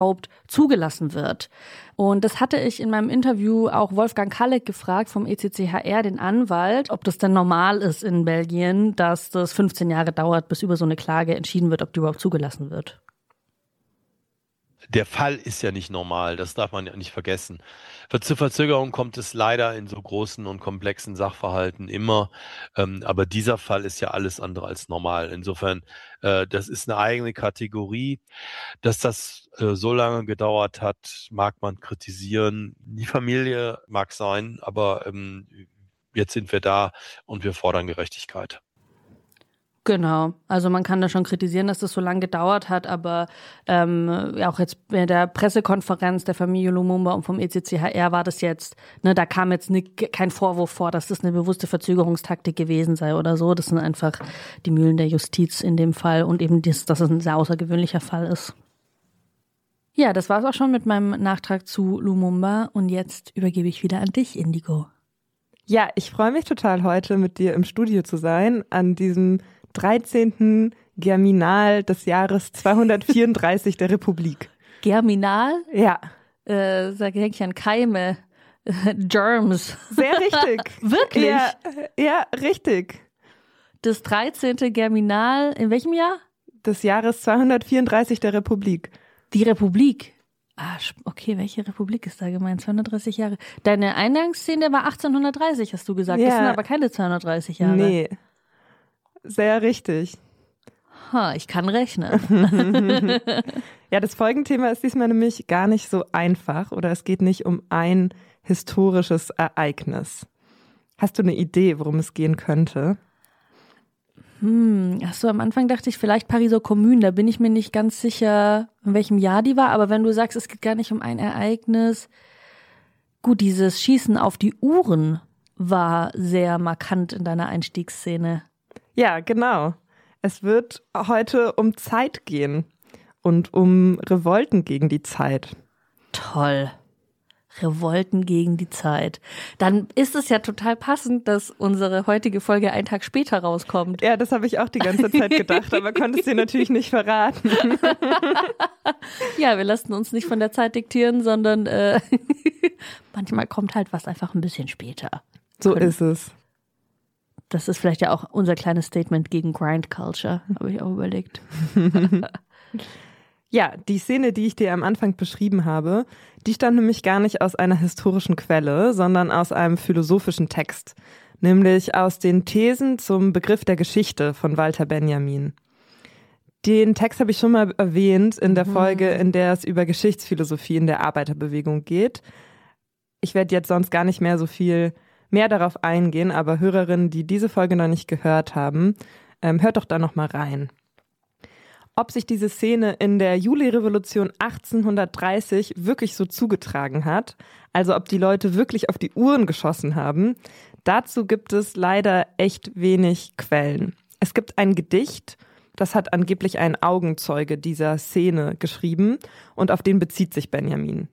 überhaupt zugelassen wird. Und das hatte ich in meinem Interview auch Wolfgang Kalleck gefragt vom ECCHR, den Anwalt, ob das denn normal ist in Belgien, dass das 15 Jahre dauert, bis über so eine Klage entschieden wird, ob die überhaupt zugelassen wird. Der Fall ist ja nicht normal, das darf man ja nicht vergessen. Zur Verzögerung kommt es leider in so großen und komplexen Sachverhalten immer, aber dieser Fall ist ja alles andere als normal. Insofern, das ist eine eigene Kategorie. Dass das so lange gedauert hat, mag man kritisieren. Die Familie mag sein, aber jetzt sind wir da und wir fordern Gerechtigkeit. Genau, also man kann da schon kritisieren, dass das so lange gedauert hat, aber auch jetzt bei der Pressekonferenz der Familie Lumumba und vom ECCHR war das jetzt, ne, da kam jetzt kein Vorwurf vor, dass das eine bewusste Verzögerungstaktik gewesen sei oder so. Das sind einfach die Mühlen der Justiz in dem Fall und eben, dass es ein sehr außergewöhnlicher Fall ist. Ja, das war's auch schon mit meinem Nachtrag zu Lumumba und jetzt übergebe ich wieder an dich, Indigo. Ja, ich freue mich total, heute mit dir im Studio zu sein, an diesem 13. Germinal des Jahres 234 der Republik. Germinal? Ja. Da denke ich an Keime, Germs. Sehr richtig. Wirklich? Ja, richtig. Das 13. Germinal, in welchem Jahr? Des Jahres 234 der Republik. Die Republik? Ah, okay, welche Republik ist da gemeint? 230 Jahre. Deine Eingangsszene war 1830, hast du gesagt. Ja. Das sind aber keine 230 Jahre. Nee. Sehr richtig. Ich kann rechnen. Ja, das Folgenthema ist diesmal nämlich gar nicht so einfach oder es geht nicht um ein historisches Ereignis. Hast du eine Idee, worum es gehen könnte? Achso, am Anfang dachte ich vielleicht Pariser Kommune, da bin ich mir nicht ganz sicher, in welchem Jahr die war, aber wenn du sagst, es geht gar nicht um ein Ereignis, gut, dieses Schießen auf die Uhren war sehr markant in deiner Einstiegsszene. Ja, genau. Es wird heute um Zeit gehen und um Revolten gegen die Zeit. Toll. Revolten gegen die Zeit. Dann ist es ja total passend, dass unsere heutige Folge einen Tag später rauskommt. Ja, das habe ich auch die ganze Zeit gedacht, aber konnte es dir natürlich nicht verraten. Ja, wir lassen uns nicht von der Zeit diktieren, sondern manchmal kommt halt was einfach ein bisschen später. So ist es. Das ist vielleicht ja auch unser kleines Statement gegen Grind Culture, habe ich auch überlegt. Ja, die Szene, die ich dir am Anfang beschrieben habe, die stammt nämlich gar nicht aus einer historischen Quelle, sondern aus einem philosophischen Text, nämlich aus den Thesen zum Begriff der Geschichte von Walter Benjamin. Den Text habe ich schon mal erwähnt in der Folge, in der es über Geschichtsphilosophie in der Arbeiterbewegung geht. Ich werde jetzt sonst gar nicht mehr so viel mehr darauf eingehen, aber Hörerinnen, die diese Folge noch nicht gehört haben, hört doch da noch mal rein. Ob sich diese Szene in der Julirevolution 1830 wirklich so zugetragen hat, also ob die Leute wirklich auf die Uhren geschossen haben, dazu gibt es leider echt wenig Quellen. Es gibt ein Gedicht, das hat angeblich ein Augenzeuge dieser Szene geschrieben und auf den bezieht sich Benjamin.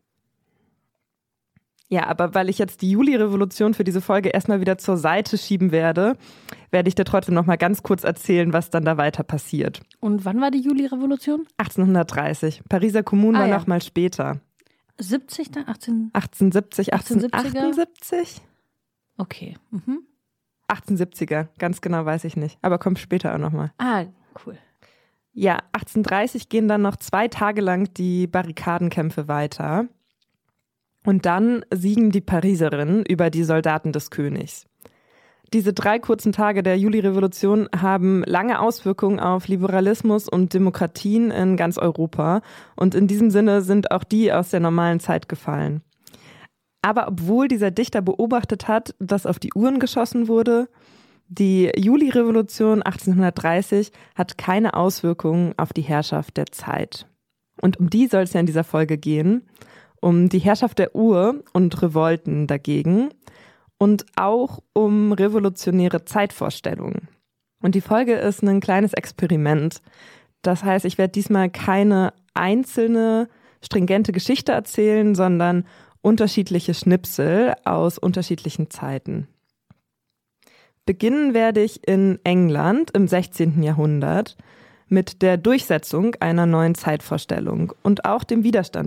Ja, aber weil ich jetzt die Julirevolution für diese Folge erstmal wieder zur Seite schieben werde, werde ich dir trotzdem noch mal ganz kurz erzählen, was dann da weiter passiert. Und wann war die Julirevolution? 1830. Pariser Kommune war noch mal später. 70 dann? 1870, 1878? Okay. 1870er, ganz genau weiß ich nicht. Aber kommt später auch noch mal. Ah, cool. Ja, 1830 gehen dann noch 2 Tage lang die Barrikadenkämpfe weiter. Und dann siegen die Pariserinnen über die Soldaten des Königs. Diese 3 kurzen Tage der Julirevolution haben lange Auswirkungen auf Liberalismus und Demokratien in ganz Europa. Und in diesem Sinne sind auch die aus der normalen Zeit gefallen. Aber obwohl dieser Dichter beobachtet hat, dass auf die Uhren geschossen wurde, die Julirevolution 1830 hat keine Auswirkungen auf die Herrschaft der Zeit. Und um die soll es ja in dieser Folge gehen. Um die Herrschaft der Uhr und Revolten dagegen und auch um revolutionäre Zeitvorstellungen. Und die Folge ist ein kleines Experiment. Das heißt, ich werde diesmal keine einzelne stringente Geschichte erzählen, sondern unterschiedliche Schnipsel aus unterschiedlichen Zeiten. Beginnen werde ich in England im 16. Jahrhundert. mit der Durchsetzung einer neuen Zeitvorstellung und auch dem Widerstand